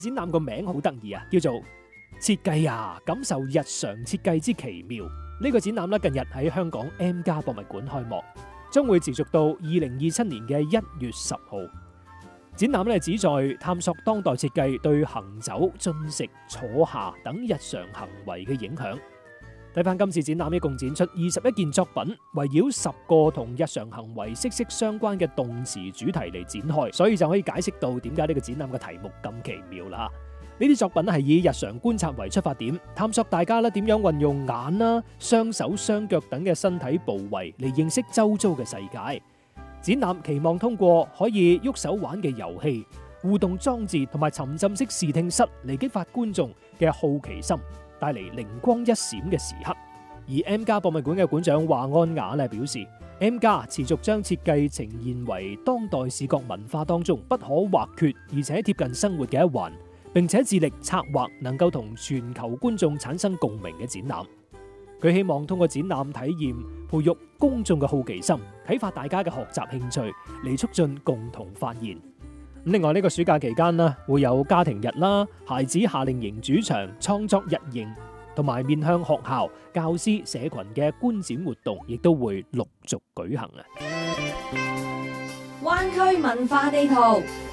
展覽個名好得意啊，叫做設計啊，感受日常設計之奇妙。呢個展覽咧近日喺香港 M+ 博物館開幕，將會持續到2027年嘅1月10號。展覽咧旨在探索當代設計對行走、進食、坐下等日常行為嘅影響。睇翻今次展覽一共展出21件作品，圍繞10個同日常行為息息相關嘅動詞主題嚟展開，所以就可以解釋到點解呢個展覽嘅題目咁奇妙啦。呢啲作品係以日常觀察為出發點，探索大家咧點樣運用眼啦、雙手、雙腳等嘅身體部位嚟認識周遭嘅世界。展覽期望通過可以喐手玩嘅遊戲、互動裝置同埋沉浸式視聽室嚟激發觀眾嘅好奇心，帶嚟靈光一閃嘅時刻。而 M+ 博物館嘅館長華安雅咧表示 ，M+ 持續將設計呈現為當代視覺文化當中不可或缺而且貼近生活嘅一環，並且致力策劃能夠同全球觀眾產生共鳴嘅展覽。佢希望通過展覽體驗，培育公眾嘅好奇心，啟發大家嘅學習興趣，嚟促進共同發現。另外呢個暑假期間呢，會有家庭日啦、孩子夏令營主場、創作日營，同埋面向學校、教師、社群嘅觀展活動，亦都會陸續舉行啊！ 灣區文化地圖，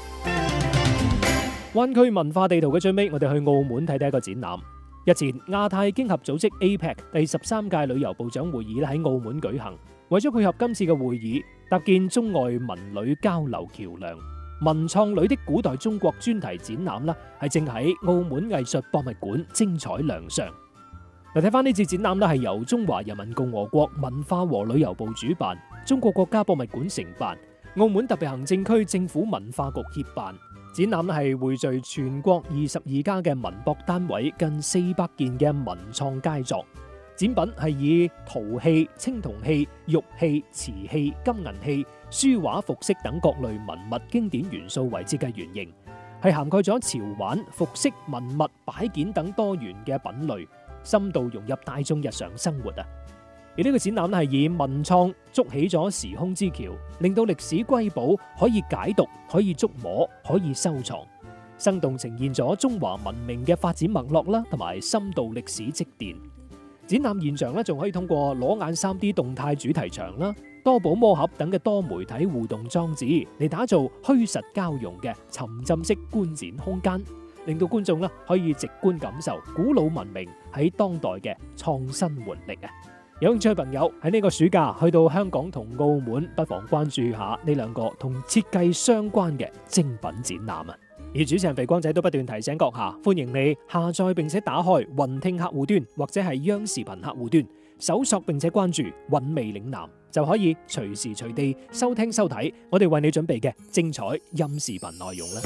灣區文化地圖嘅最尾，我哋去澳門睇睇一個展覽。日前，亞太經合組織 APEC 第13屆旅遊部長會議喺澳門舉行，為咗配合今次嘅會議，搭建中外文旅交流橋樑。文創旅的古代中國專題展覽啦，係正喺澳門藝術博物館精彩亮相。嗱，睇翻呢次展覽咧，係由中華人民共和國文化和旅遊部主辦，中國國家博物館承辦，澳門特別行政區政府文化局協辦。展覽係匯聚全國22家嘅文博單位近400件嘅文創佳作，展品係以陶器、青銅器、玉器、瓷器、金銀器、書畫、服飾等各類文物經典元素為設計原型，係涵蓋咗潮玩、服飾、文物、擺件等多元嘅品類，深度融入大眾日常生活啊！而呢個展覽係以文創築起咗時空之橋，令到歷史瑰寶可以解讀、可以觸摸、可以收藏，生動呈現咗中華文明嘅發展脈絡啦，同埋深度歷史積澱。展覽現場咧，仲可以通過裸眼 3D 動態主題牆啦、多寶魔盒等嘅多媒體互動裝置嚟打造虛實交融嘅沉浸式觀展空間，令到觀眾咧可以直觀感受古老文明喺當代嘅創新活力啊！有興趣嘅朋友喺呢個暑假去到香港同澳門，不妨關注下呢兩個同設計相關嘅精品展覽啊！而主持人肥光仔都不斷提醒閣下，歡迎你下載並且打開雲聽客戶端或者係央視頻客戶端，搜索並且關注韻味嶺南，就可以隨時隨地收聽收睇我哋為你準備嘅精彩音視頻內容啦！